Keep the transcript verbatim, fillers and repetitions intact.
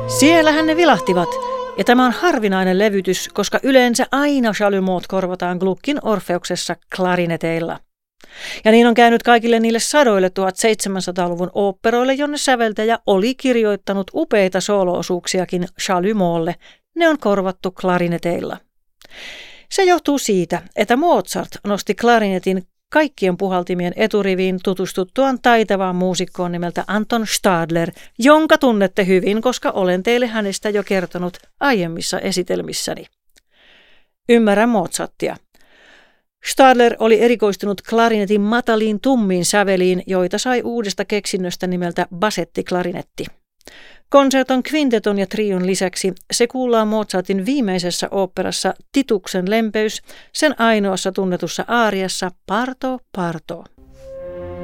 Siellähän ne vilahtivat. Ja tämä on harvinainen levytys, koska yleensä aina Chalumeaut korvataan Gluckin Orfeuksessa klarineteilla. Ja niin on käynyt kaikille niille sadoille tuhatseitsemänsataaluvun oopperoille, jonne säveltäjä oli kirjoittanut upeita sooloosuuksiakin Chalumeaulle. Ne on korvattu klarineteilla. Se johtuu siitä, että Mozart nosti klarinetin kaikkien puhaltimien eturiviin tutustuttuaan taitavaan muusikkoon nimeltä Anton Stadler, jonka tunnette hyvin, koska olen teille hänestä jo kertonut aiemmissa esitelmissäni. Ymmärrän Mozartia. Stadler oli erikoistunut klarinetin mataliin tummiin säveliin, joita sai uudesta keksinnöstä nimeltä basettiklarinetti. Konserton, kvinteton ja trion lisäksi se kuullaan Mozartin viimeisessä oopperassa Tituksen lempeys, sen ainoassa tunnetussa aariassa Parto, Parto.